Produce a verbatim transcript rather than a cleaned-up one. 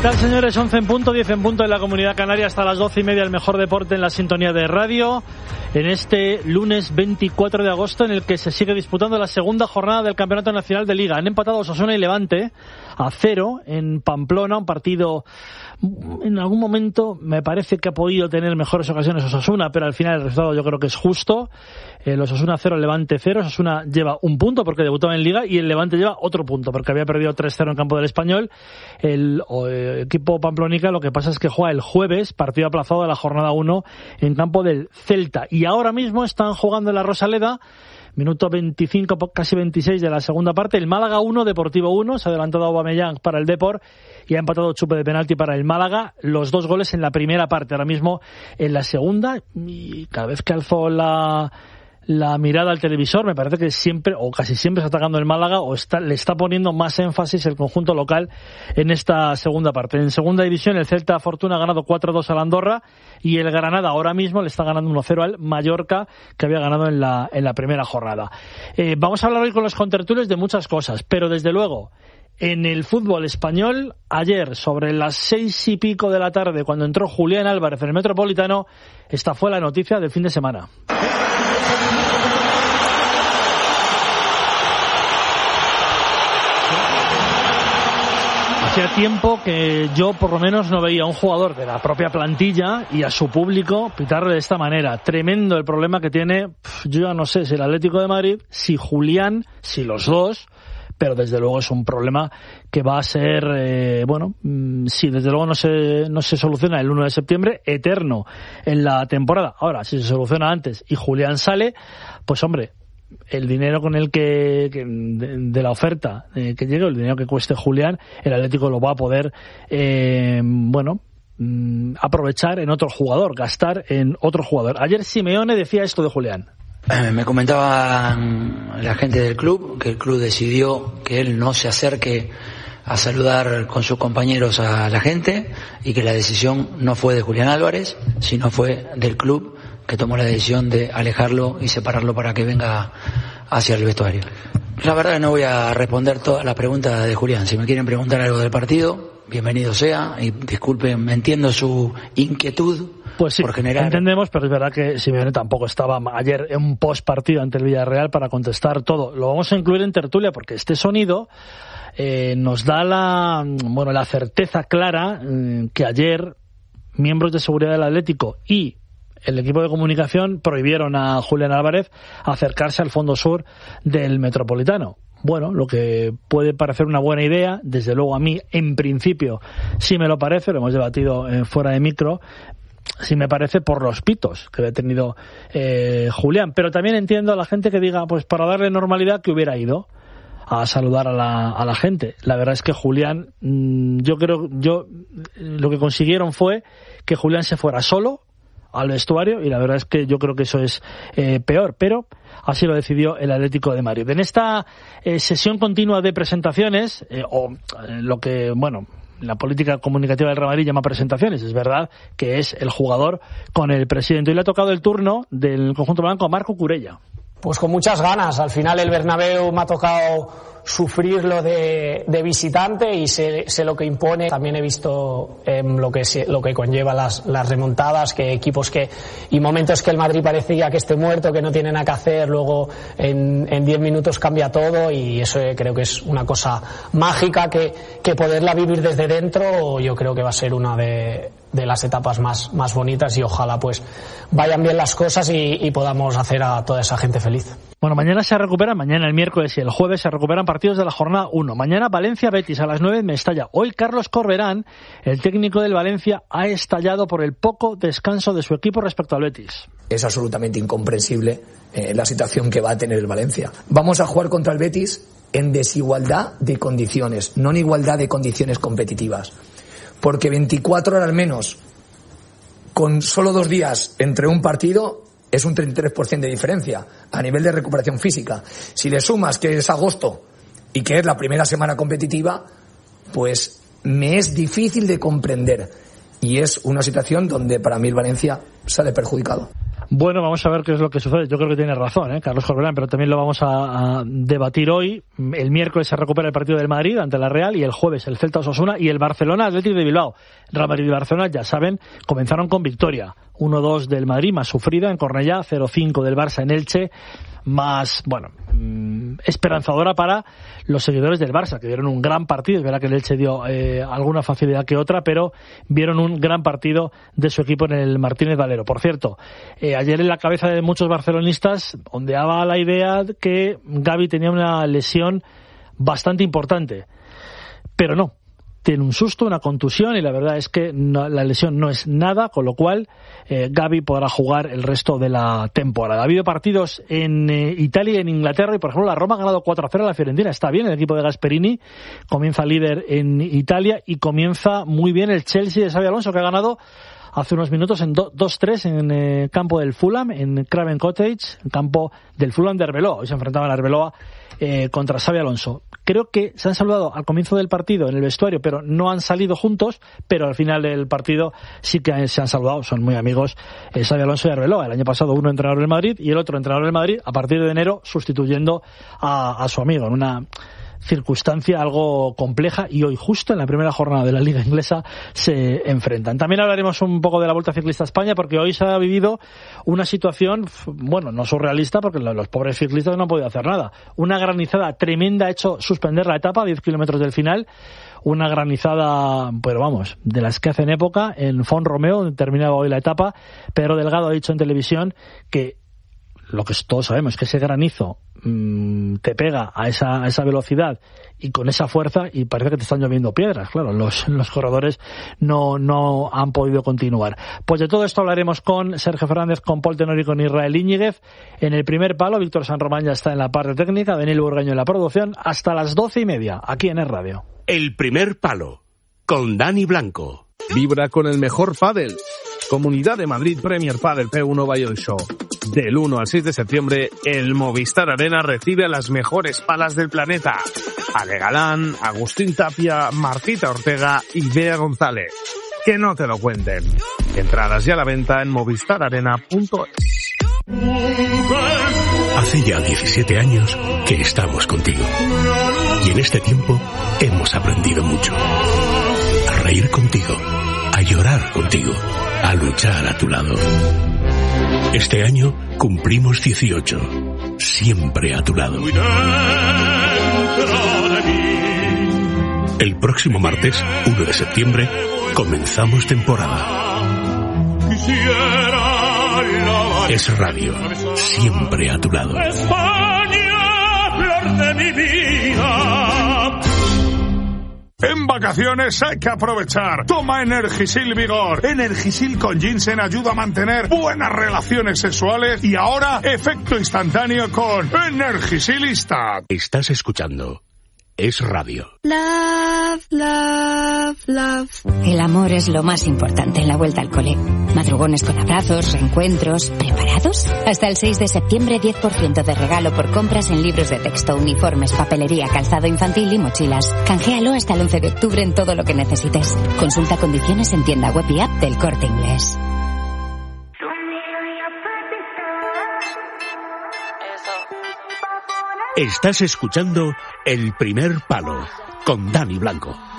tal, señores? once en punto, diez en punto en la Comunidad Canaria, hasta las doce y media el mejor deporte en la sintonía de radio, en este lunes veinticuatro de agosto, en el que se sigue disputando la segunda jornada del Campeonato Nacional de Liga. Han empatado Osasuna y Levante a cero en Pamplona, un partido en algún momento me parece que ha podido tener mejores ocasiones Osasuna, pero al final el resultado yo creo que es justo. El Osasuna cero, el Levante cero. Osasuna lleva un punto porque debutaba en Liga y el Levante lleva otro punto porque había perdido tres cero en campo del Español. El, el equipo pamplonica lo que pasa es que juega el jueves, partido aplazado de la jornada uno en campo del Celta, y ahora mismo están jugando en la Rosaleda. Minuto veinticinco, casi veintiséis de la segunda parte. El Málaga uno, Deportivo uno. Se ha adelantado Aubameyang para el Depor y ha empatado Chupe de penalti para el Málaga. Los dos goles en la primera parte. Ahora mismo en la segunda, y cada vez que alzo la... la mirada al televisor, me parece que siempre o casi siempre está atacando el Málaga o está, le está poniendo más énfasis el conjunto local en esta segunda parte. En segunda división el Celta Fortuna ha ganado cuatro dos al Andorra y el Granada ahora mismo le está ganando uno cero al Mallorca, que había ganado en la, en la primera jornada. Eh, vamos a hablar hoy con los contertulios de muchas cosas, pero desde luego en el fútbol español, ayer sobre las seis y pico de la tarde, cuando entró Julián Álvarez en el Metropolitano, esta fue la noticia del fin de semana. Hacía tiempo que yo por lo menos no veía a un jugador de la propia plantilla y a su público pitarle de esta manera. Tremendo el problema que tiene, yo ya no sé si el Atlético de Madrid, si Julián, si los dos, pero desde luego es un problema que va a ser, eh, bueno, si desde luego no se, no se soluciona el uno de septiembre, eterno en la temporada. Ahora, si se soluciona antes y Julián sale, pues hombre, el dinero con el que, que de, de la oferta eh, que llegue, el dinero que cueste Julián, el Atlético lo va a poder eh, bueno mm, aprovechar en otro jugador, gastar en otro jugador. Ayer Simeone decía esto de Julián. Me comentaba la gente del club que el club decidió que él no se acerque a saludar con sus compañeros a la gente y que la decisión no fue de Julián Álvarez, sino fue del club, que tomó la decisión de alejarlo y separarlo para que venga hacia el vestuario. La verdad que no voy a responder todas las preguntas de Julián. Si me quieren preguntar algo del partido, bienvenido sea, y disculpen, entiendo su inquietud. Pues sí, por generar... entendemos, pero es verdad que Simeone tampoco estaba ayer en un post partido ante el Villarreal para contestar todo. Lo vamos a incluir en tertulia porque este sonido eh, nos da la, bueno, la certeza clara eh, que ayer miembros de seguridad del Atlético y el equipo de comunicación prohibieron a Julián Álvarez acercarse al fondo sur del Metropolitano. Bueno, lo que puede parecer una buena idea, desde luego a mí, en principio, sí me lo parece, lo hemos debatido eh, fuera de micro, sí me parece por los pitos que había tenido eh, Julián. Pero también entiendo a la gente que diga, pues para darle normalidad, que hubiera ido a saludar a la, a la gente. La verdad es que Julián, mmm, yo creo, yo lo que consiguieron fue que Julián se fuera solo al vestuario, y la verdad es que yo creo que eso es eh, peor, pero así lo decidió el Atlético de Madrid. En esta eh, sesión continua de presentaciones, eh, o eh, lo que, bueno, la política comunicativa del Real Madrid llama presentaciones, es verdad que es el jugador con el presidente, y le ha tocado el turno del conjunto blanco a Marco Curella. Pues con muchas ganas. Al final el Bernabéu me ha tocado sufrirlo de, de visitante y sé, sé lo que impone. También he visto eh, lo que lo que conlleva las, las remontadas, que equipos que y momentos que el Madrid parecía que esté muerto, que no tiene nada que hacer, luego en en diez minutos cambia todo, y eso creo que es una cosa mágica que, que poderla vivir desde dentro, yo creo que va a ser una de de las etapas más, más bonitas, y ojalá pues vayan bien las cosas y, y podamos hacer a toda esa gente feliz. Bueno, mañana se recuperan, mañana el miércoles y el jueves se recuperan partidos de la jornada uno. Mañana Valencia-Betis a las nueve en Mestalla. Hoy Carlos Corberán, el técnico del Valencia, ha estallado por el poco descanso de su equipo respecto al Betis. Es absolutamente incomprensible eh, la situación que va a tener el Valencia. Vamos a jugar contra el Betis en desigualdad de condiciones, no en igualdad de condiciones competitivas. Porque veinticuatro horas menos, con solo dos días entre un partido, es un treinta y tres por ciento de diferencia a nivel de recuperación física. Si le sumas que es agosto y que es la primera semana competitiva, pues me es difícil de comprender. Y es una situación donde para mí el Valencia sale perjudicado. Bueno, vamos a ver qué es lo que sucede. Yo creo que tiene razón, ¿eh? Carlos Corberán, pero también lo vamos a, a debatir hoy. El miércoles se recupera el partido del Madrid ante la Real y el jueves el Celta Osasuna y el Barcelona Atlético de Bilbao. Real Madrid y Barcelona, ya saben, comenzaron con victoria. uno dos del Madrid, más sufrida en Cornellá, cero cinco del Barça en Elche, más, bueno, mmm, esperanzadora para los seguidores del Barça, que vieron un gran partido. Es verdad que el Elche dio eh, alguna facilidad que otra, pero vieron un gran partido de su equipo en el Martínez Valero. Por cierto, eh, ayer en la cabeza de muchos barcelonistas ondeaba la idea que Gavi tenía una lesión bastante importante, pero no. Tiene un susto, una contusión, y la verdad es que no, la lesión no es nada, con lo cual eh, Gavi podrá jugar el resto de la temporada. Ha habido partidos en eh, Italia y en Inglaterra, y por ejemplo la Roma ha ganado cuatro a cero a la Fiorentina. Está bien el equipo de Gasperini, comienza líder en Italia, y comienza muy bien el Chelsea de Xabi Alonso, que ha ganado hace unos minutos en dos tres en el eh, campo del Fulham, en Craven Cottage, en campo del Fulham de Arbeloa. Hoy se enfrentaban a Arbeloa eh, contra Xabi Alonso. Creo que se han saludado al comienzo del partido en el vestuario, pero no han salido juntos, pero al final del partido sí que se han saludado, son muy amigos eh, Xabi Alonso y Arbeloa. El año pasado uno entrenador del Madrid y el otro entrenador del Madrid, a partir de enero sustituyendo a, a su amigo, en una circunstancia algo compleja, y hoy justo en la primera jornada de la Liga Inglesa se enfrentan. También hablaremos un poco de la Vuelta Ciclista a España, porque hoy se ha vivido una situación, bueno, no surrealista, porque los pobres ciclistas no han podido hacer nada. Una granizada tremenda ha hecho suspender la etapa a diez kilómetros del final. Una granizada, pero vamos, de las que hacen época, en Font Romeo, donde terminaba hoy la etapa. Pedro Delgado ha dicho en televisión que lo que todos sabemos es que ese granizo mmm, te pega a esa, a esa velocidad y con esa fuerza, y parece que te están lloviendo piedras. Claro, los, los corredores no, no han podido continuar. Pues de todo esto hablaremos con Sergio Fernández, con Pol Tenor y con Israel Íñiguez. En el primer palo, Víctor San Román ya está en la parte técnica, Daniel Burgaño en la producción, hasta las doce y media, aquí en Es Radio. El primer palo, con Dani Blanco. Vibra con el mejor pádel. Comunidad de Madrid Premier Padel P uno Bayern Show. Del uno al seis de septiembre, el Movistar Arena recibe a las mejores palas del planeta. Ale Galán, Agustín Tapia, Martita Ortega y Bea González. Que no te lo cuenten. Entradas ya a la venta en movistar arena punto es. Hace ya diecisiete años que estamos contigo. Y en este tiempo hemos aprendido mucho. A reír contigo, a llorar contigo, a luchar a tu lado. Este año cumplimos dieciocho, siempre a tu lado. El próximo martes, uno de septiembre, comenzamos temporada. Es Radio, siempre a tu lado. España, flor de mi vida. En vacaciones hay que aprovechar. Toma Energisil Vigor. Energisil con ginseng ayuda a mantener buenas relaciones sexuales, y ahora efecto instantáneo con Energisilista. Estás escuchando Es Radio. Love, love, love. El amor es lo más importante en la vuelta al cole. Madrugones con abrazos, reencuentros. ¿Preparados? Hasta el seis de septiembre, diez por ciento de regalo por compras en libros de texto, uniformes, papelería, calzado infantil y mochilas. Canjealo hasta el once de octubre en todo lo que necesites. Consulta condiciones en tienda web y app del Corte Inglés. Estás escuchando El Primer Palo, con Dani Blanco.